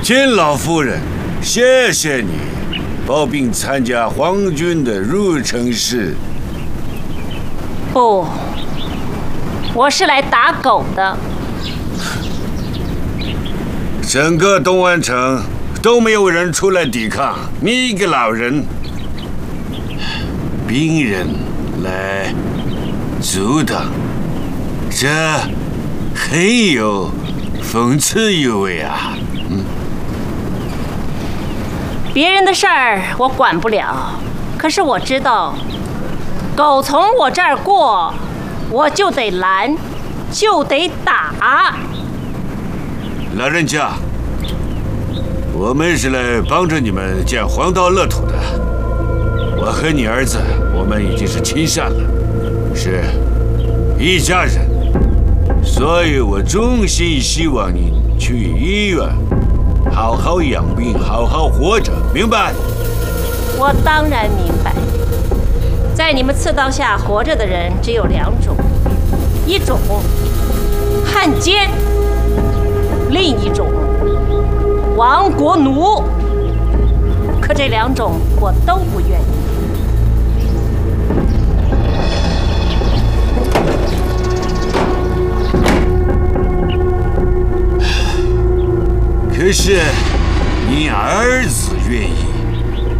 金老夫人，谢谢你抱病参加皇军的入城式。 不，我是来打狗的。 整个东湾城都没有人出来抵抗，你一个老人，兵人来阻挡，这很有讽刺意味啊！ 别人的事儿我管不了，可是我知道，狗从我这儿过，我就得拦，就得打。 老人家，我们是来帮着你们建黄道乐土的。我和你儿子，我们已经是亲善了，是一家人，所以我衷心希望你去医院好好养病，好好活着，明白？ 我当然明白，在你们刺刀下活着的人只有2种，一种汉奸，另一种亡国奴。可这2种我都不愿意。 可是你儿子愿意。